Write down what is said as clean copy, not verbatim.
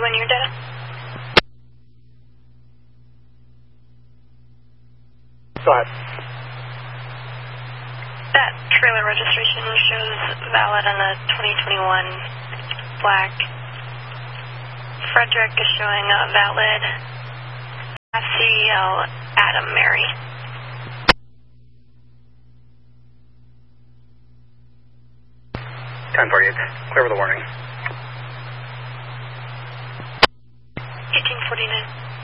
when your data? Go ahead. That trailer registration shows valid on a 2021 black. Frederick is showing valid. FCL Adam Mary. 1048. Clear with the warning. 1849.